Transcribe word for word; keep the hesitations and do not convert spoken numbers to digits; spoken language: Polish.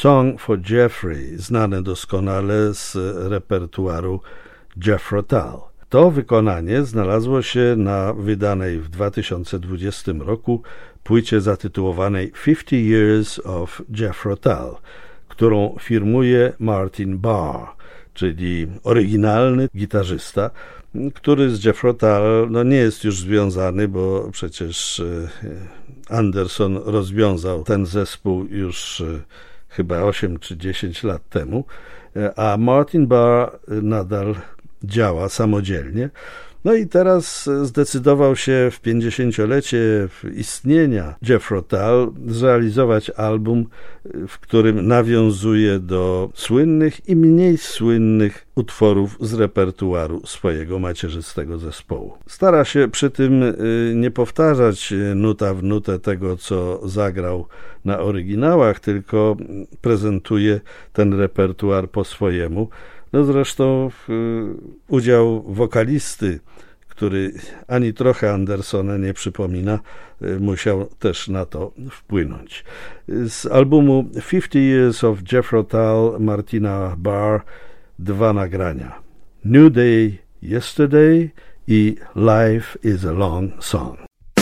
Song for Jeffrey, znane doskonale z repertuaru Jethro Tull. To wykonanie znalazło się na wydanej w dwa tysiące dwudziestym roku płycie zatytułowanej fifty years of Jethro Tull, którą firmuje Martin Barre, czyli oryginalny gitarzysta, który z Jethro Tull no, nie jest już związany, bo przecież Anderson rozwiązał ten zespół już chyba osiem czy dziesięć lat temu, a Martin Barre nadal działa samodzielnie. No i teraz zdecydował się w pięćdziesięciolecie istnienia Jethro Tull zrealizować album, w którym nawiązuje do słynnych i mniej słynnych utworów z repertuaru swojego macierzystego zespołu. Stara się przy tym nie powtarzać nuta w nutę tego, co zagrał na oryginałach, tylko prezentuje ten repertuar po swojemu. No zresztą y, udział wokalisty, który ani trochę Andersona nie przypomina, y, musiał też na to wpłynąć. Z albumu fifty years of Jethro Tull Martina Barre dwa nagrania. New Day, Yesterday i Life is a Long Song.